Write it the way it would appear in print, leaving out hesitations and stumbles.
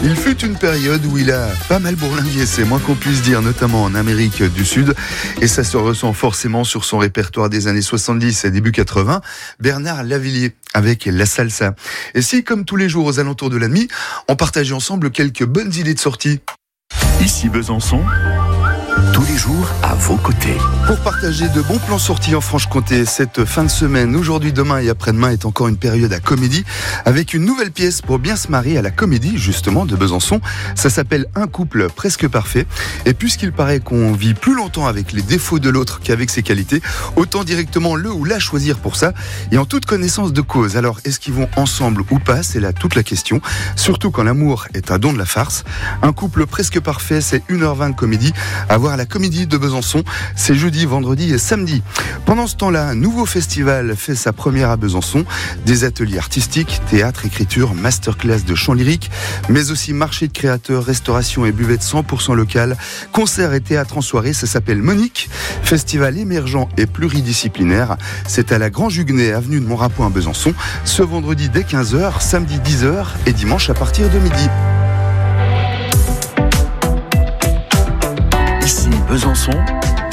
Il fut une période où il a pas mal bourlingué, c'est moins qu'on puisse dire, notamment en Amérique du Sud. Et ça se ressent forcément sur son répertoire des années 70 et début 80. Bernard Lavilliers avec la salsa. Et si, comme tous les jours aux alentours de la nuit, on partageait ensemble quelques bonnes idées de sortie. Ici Besançon, tous les jours à vos côtés. Pour partager de bons plans sortis en Franche-Comté, cette fin de semaine, aujourd'hui, demain et après-demain est encore une période à comédie avec une nouvelle pièce pour bien se marier à la comédie, justement, de Besançon. Ça s'appelle Un couple presque parfait. Et puisqu'il paraît qu'on vit plus longtemps avec les défauts de l'autre qu'avec ses qualités, autant directement le ou la choisir pour ça et en toute connaissance de cause. Alors, est-ce qu'ils vont ensemble ou pas? C'est là toute la question. Surtout quand l'amour est un don de la farce. Un couple presque parfait, c'est 1h20 de comédie. À voir à la Comédie de Besançon, c'est jeudi, vendredi et samedi. Pendant ce temps-là, un nouveau festival fait sa première à Besançon. Des ateliers artistiques, théâtre, écriture, masterclass de chant lyrique, mais aussi marché de créateurs, restauration et buvette 100% locale, concerts et théâtre en soirée. Ça s'appelle Monique, festival émergent et pluridisciplinaire. C'est à la Grand Juguenay, avenue de Montrapoint à Besançon, ce vendredi dès 15h, samedi 10h et dimanche à partir de midi. Ici Besançon,